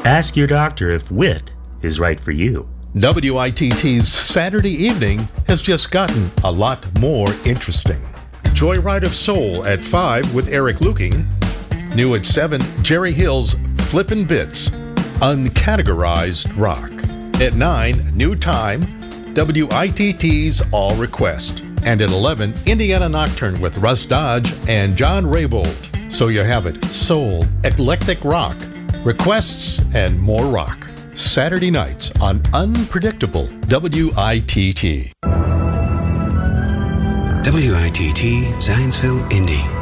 Ask your doctor if wit is right for you. WITT's Saturday evening has just gotten a lot more interesting. Joyride of Soul at 5 with Eric Luking. New at 7, Jerry Hill's Flippin' Bits, Uncategorized Rock. At 9, New Time, WITT's All Request. And at 11, Indiana Nocturne with Russ Dodge and John Raybould. So you have it, soul, eclectic rock, requests, and more rock. Saturday nights on Unpredictable WITT. WITT Zanesville, Indy.